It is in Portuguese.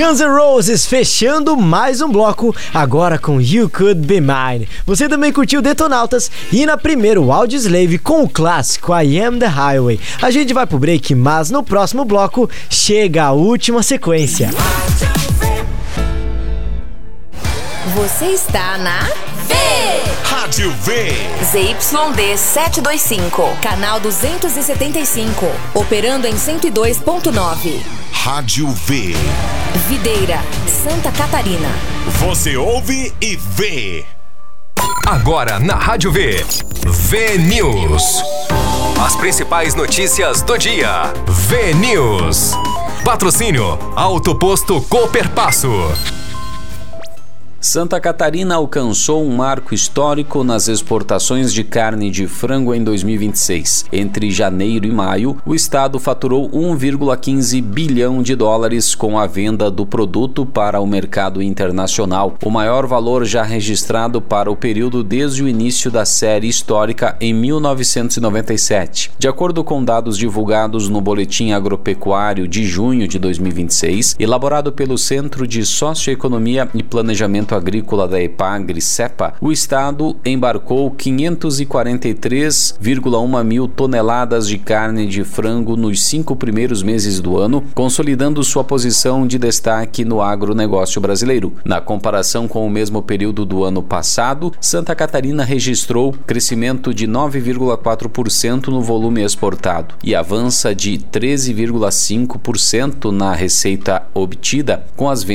Guns N' Roses fechando mais um bloco, agora com You Could Be Mine. Você também curtiu Detonautas e na primeira o Audioslave com o clássico I Am The Highway. A gente vai pro break, mas no próximo bloco chega a última sequência. Você está na Rádio V. ZYD 725, canal 275, operando em 102.9. Rádio V. Videira, Santa Catarina. Você ouve e vê. Agora na Rádio V. V News. As principais notícias do dia. V News. Patrocínio Auto Posto Cooperpasso. Santa Catarina alcançou um marco histórico nas exportações de carne de frango em 2026. Entre janeiro e maio, o estado faturou 1,15 bilhão de dólares com a venda do produto para o mercado internacional, o maior valor já registrado para o período desde o início da série histórica em 1997. De acordo com dados divulgados no Boletim Agropecuário de junho de 2026, elaborado pelo Centro de Socioeconomia e Planejamento Agrícola da EPAGRE-CEPA, o estado embarcou 543,1 mil toneladas de carne de frango nos 5 primeiros meses do ano, consolidando sua posição de destaque no agronegócio brasileiro. Na comparação com o mesmo período do ano passado, Santa Catarina registrou crescimento de 9,4% no volume exportado e avança de 13,5% na receita obtida, com as vendas